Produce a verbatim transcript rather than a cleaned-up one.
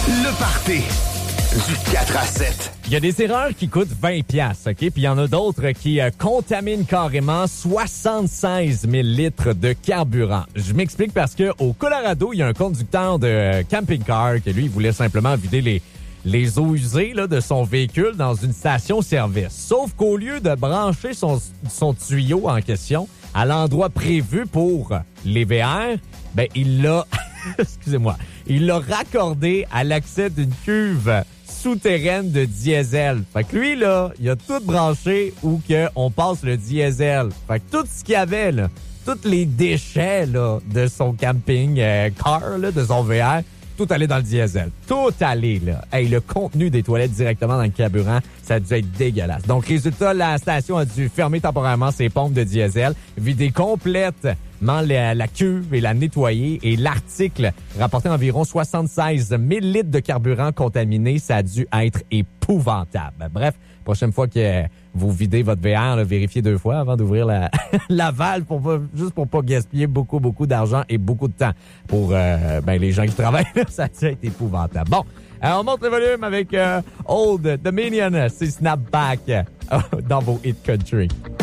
Le party du quatre à sept. Il y a des erreurs qui coûtent vingt piastres, OK? Puis il y en a d'autres qui euh, contaminent carrément soixante-seize mille litres de carburant. Je m'explique parce que au Colorado, il y a un conducteur de euh, camping-car que lui, il voulait simplement vider les les eaux usées là, de son véhicule dans une station-service. Sauf qu'au lieu de brancher son, son tuyau en question à l'endroit prévu pour les V R, ben il l'a, excusez-moi, il l'a raccordé à l'accès d'une cuve souterraine de diesel. Fait que lui, là, il a tout branché où que on passe le diesel. Fait que tout ce qu'il y avait, là, tous les déchets là, de son camping euh, car, là, de son V R, tout allé dans le diesel. Tout allé, là. Hey, le contenu des toilettes directement dans le carburant, ça a dû être dégueulasse. Donc, résultat, la station a dû fermer temporairement ses pompes de diesel, vider complètement la, la cuve et la nettoyer. Et l'article rapportait environ soixante-seize mille litres de carburant contaminé. Ça a dû être épouvantable. Bref, prochaine fois que vous videz votre V R, là, vérifiez deux fois avant d'ouvrir la, la valve pour pas, juste pour pas gaspiller beaucoup, beaucoup d'argent et beaucoup de temps pour euh, ben, les gens qui travaillent. Là, ça a dû être épouvantable. Bon, euh, on monte le volume avec euh, Old Dominion, c'est Snapback euh, dans vos hit country.